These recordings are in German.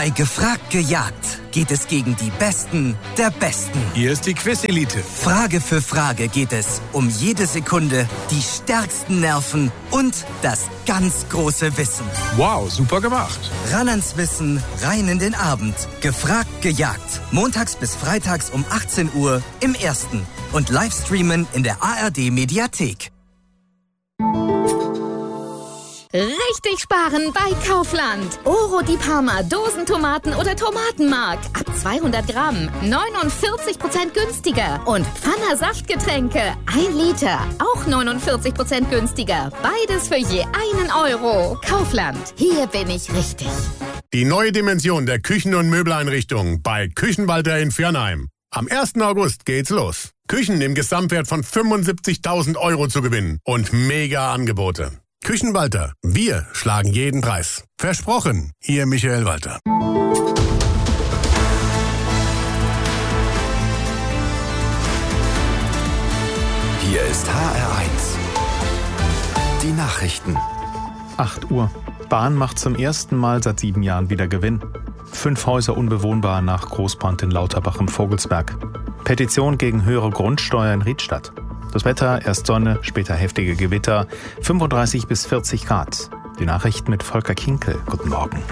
Bei Gefragt gejagt geht es gegen die Besten der Besten. Hier ist die Quiz-Elite. Frage für Frage geht es um jede Sekunde, die stärksten Nerven und das ganz große Wissen. Wow, super gemacht. Ran ans Wissen, rein in den Abend. Gefragt gejagt. Montags bis freitags um 18 Uhr im Ersten. Und Livestreamen in der ARD-Mediathek. Richtig sparen bei Kaufland. Oro di Parma, Dosentomaten oder Tomatenmark. Ab 200 Gramm, 49% günstiger. Und Pfanner Saftgetränke, 1 Liter, auch 49% günstiger. Beides für je 1 Euro. Kaufland, hier bin ich richtig. Die neue Dimension der Küchen- und Möbeleinrichtung bei Küchenwalter in Viernheim. Am 1. August geht's los. Küchen im Gesamtwert von 75.000 Euro zu gewinnen und mega Angebote. Küchenwalter, wir schlagen jeden Preis. Versprochen, Ihr Michael Walter. Hier ist HR1. Die Nachrichten. 8 Uhr. Bahn macht zum ersten Mal seit 7 Jahren wieder Gewinn. 5 Häuser unbewohnbar nach Großbrand in Lauterbach im Vogelsberg. Petition gegen höhere Grundsteuer in Riedstadt. Das Wetter, erst Sonne, später heftige Gewitter, 35 bis 40 Grad. Die Nachrichten mit Volker Kinkel. Guten Morgen.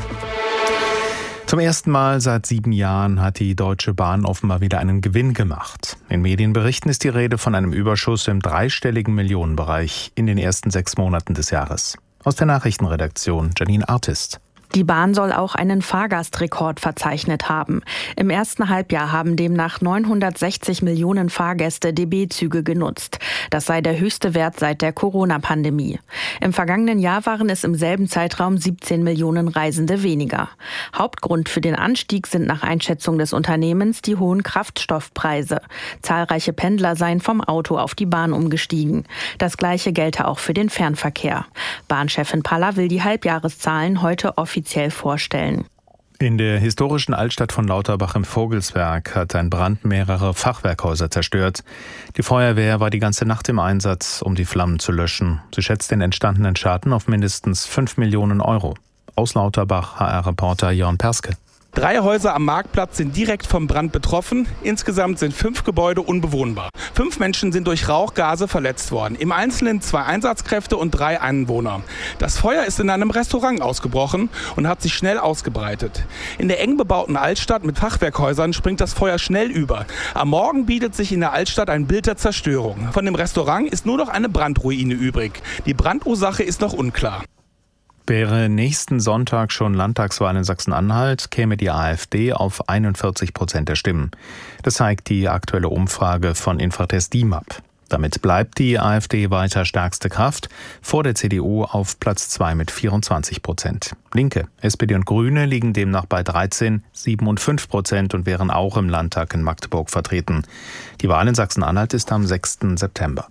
Zum ersten Mal seit 7 Jahren hat die Deutsche Bahn offenbar wieder einen Gewinn gemacht. In Medienberichten ist die Rede von einem Überschuss im dreistelligen Millionenbereich in den ersten 6 Monaten des Jahres. Aus der Nachrichtenredaktion Janine Artist. Die Bahn soll auch einen Fahrgastrekord verzeichnet haben. Im ersten Halbjahr haben demnach 960 Millionen Fahrgäste DB-Züge genutzt. Das sei der höchste Wert seit der Corona-Pandemie. Im vergangenen Jahr waren es im selben Zeitraum 17 Millionen Reisende weniger. Hauptgrund für den Anstieg sind nach Einschätzung des Unternehmens die hohen Kraftstoffpreise. Zahlreiche Pendler seien vom Auto auf die Bahn umgestiegen. Das Gleiche gelte auch für den Fernverkehr. Bahnchefin Paller will die Halbjahreszahlen heute offiziell vorstellen. In der historischen Altstadt von Lauterbach im Vogelsberg hat ein Brand mehrere Fachwerkhäuser zerstört. Die Feuerwehr war die ganze Nacht im Einsatz, um die Flammen zu löschen. Sie schätzt den entstandenen Schaden auf mindestens 5 Millionen Euro. Aus Lauterbach, HR-Reporter Jörn Perske. 3 Häuser am Marktplatz sind direkt vom Brand betroffen. Insgesamt sind 5 Gebäude unbewohnbar. 5 Menschen sind durch Rauchgase verletzt worden. Im Einzelnen 2 Einsatzkräfte und 3 Anwohner. Das Feuer ist in einem Restaurant ausgebrochen und hat sich schnell ausgebreitet. In der eng bebauten Altstadt mit Fachwerkhäusern springt das Feuer schnell über. Am Morgen bietet sich in der Altstadt ein Bild der Zerstörung. Von dem Restaurant ist nur noch eine Brandruine übrig. Die Brandursache ist noch unklar. Wäre nächsten Sonntag schon Landtagswahl in Sachsen-Anhalt, käme die AfD auf 41% der Stimmen. Das zeigt die aktuelle Umfrage von Infratest DIMAP. Damit bleibt die AfD weiter stärkste Kraft, vor der CDU auf Platz 2 mit 24%. Linke, SPD und Grüne liegen demnach bei 13, 7 und 5% und wären auch im Landtag in Magdeburg vertreten. Die Wahl in Sachsen-Anhalt ist am 6. September.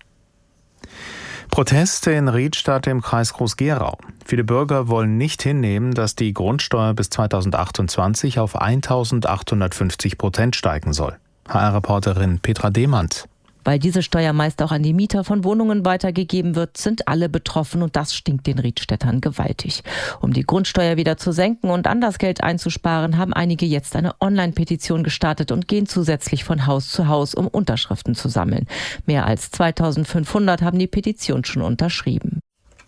Proteste in Riedstadt im Kreis Groß-Gerau. Viele Bürger wollen nicht hinnehmen, dass die Grundsteuer bis 2028 auf 1.850% steigen soll. HR-Reporterin Petra Demand. Weil diese Steuer meist auch an die Mieter von Wohnungen weitergegeben wird, sind alle betroffen und das stinkt den Riedstädtern gewaltig. Um die Grundsteuer wieder zu senken und anders Geld einzusparen, haben einige jetzt eine Online-Petition gestartet und gehen zusätzlich von Haus zu Haus, um Unterschriften zu sammeln. Mehr als 2.500 haben die Petition schon unterschrieben.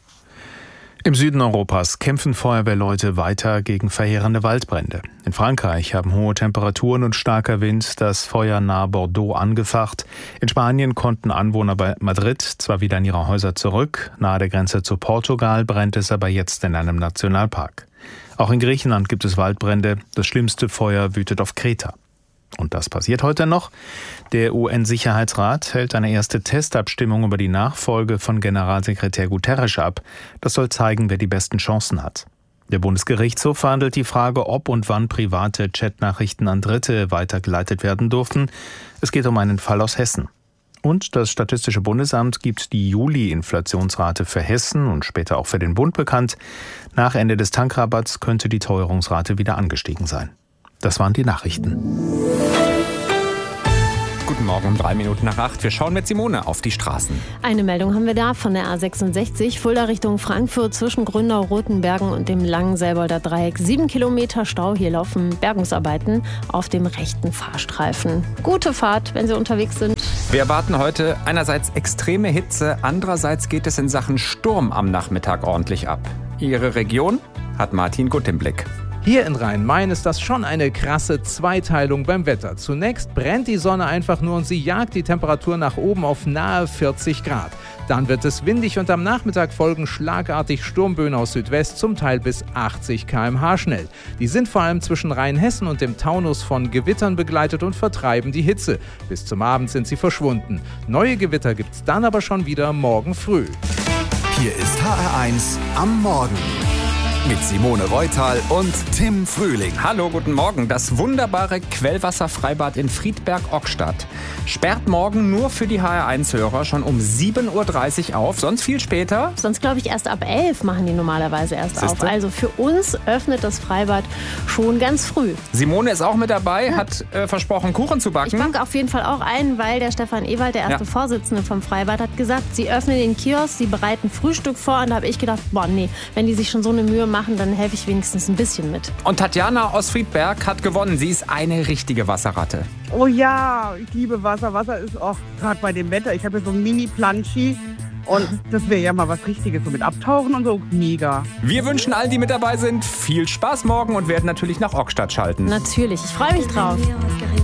Im Süden Europas kämpfen Feuerwehrleute weiter gegen verheerende Waldbrände. In Frankreich haben hohe Temperaturen und starker Wind das Feuer nahe Bordeaux angefacht. In Spanien konnten Anwohner bei Madrid zwar wieder in ihre Häuser zurück, nahe der Grenze zu Portugal brennt es aber jetzt in einem Nationalpark. Auch in Griechenland gibt es Waldbrände. Das schlimmste Feuer wütet auf Kreta. Und das passiert heute noch. Der UN-Sicherheitsrat hält eine erste Testabstimmung über die Nachfolge von Generalsekretär Guterres ab. Das soll zeigen, wer die besten Chancen hat. Der Bundesgerichtshof verhandelt die Frage, ob und wann private Chatnachrichten an Dritte weitergeleitet werden durften. Es geht um einen Fall aus Hessen. Und das Statistische Bundesamt gibt die Juli-Inflationsrate für Hessen und später auch für den Bund bekannt. Nach Ende des Tankrabatts könnte die Teuerungsrate wieder angestiegen sein. Das waren die Nachrichten. Guten Guten Morgen um 8:03. Wir schauen mit Simone auf die Straßen. Eine Meldung haben wir da von der A66, Fulda Richtung Frankfurt zwischen Grünau, Rotenbergen und dem Langenselbolder Dreieck. 7 Kilometer Stau, hier laufen Bergungsarbeiten auf dem rechten Fahrstreifen. Gute Fahrt, wenn Sie unterwegs sind. Wir erwarten heute einerseits extreme Hitze, andererseits geht es in Sachen Sturm am Nachmittag ordentlich ab. Ihre Region hat Martin Gutt im Blick. Hier in Rhein-Main ist das schon eine krasse Zweiteilung beim Wetter. Zunächst brennt die Sonne einfach nur und sie jagt die Temperatur nach oben auf nahe 40 Grad. Dann wird es windig und am Nachmittag folgen schlagartig Sturmböen aus Südwest, zum Teil bis 80 km/h schnell. Die sind vor allem zwischen Rheinhessen und dem Taunus von Gewittern begleitet und vertreiben die Hitze. Bis zum Abend sind sie verschwunden. Neue Gewitter gibt's dann aber schon wieder morgen früh. Hier ist HR1 am Morgen. Mit Simone Reutal und Tim Frühling. Hallo, guten Morgen. Das wunderbare Quellwasserfreibad in Friedberg-Ockstadt sperrt morgen nur für die HR1-Hörer schon um 7:30 Uhr auf, sonst viel später. Sonst glaube ich erst ab 11 machen die normalerweise erst auf. Also für uns öffnet das Freibad schon ganz früh. Simone ist auch mit dabei, hat versprochen, Kuchen zu backen. Ich backe auf jeden Fall auch ein, weil der Stefan Ewald, der erste Vorsitzende vom Freibad, hat gesagt, sie öffnen den Kiosk, sie bereiten Frühstück vor. Und da habe ich gedacht, wenn die sich schon so eine Mühe machen, dann helfe ich wenigstens ein bisschen mit. Und Tatjana aus Friedberg hat gewonnen. Sie ist eine richtige Wasserratte. Oh ja, ich liebe Wasser. Wasser ist auch gerade bei dem Wetter. Ich habe hier so ein Mini-Planschi und das wäre ja mal was Richtiges, so mit Abtauchen und so. Mega. Wir wünschen allen, die mit dabei sind, viel Spaß morgen und werden natürlich nach Ockstadt schalten. Natürlich, ich freue mich drauf.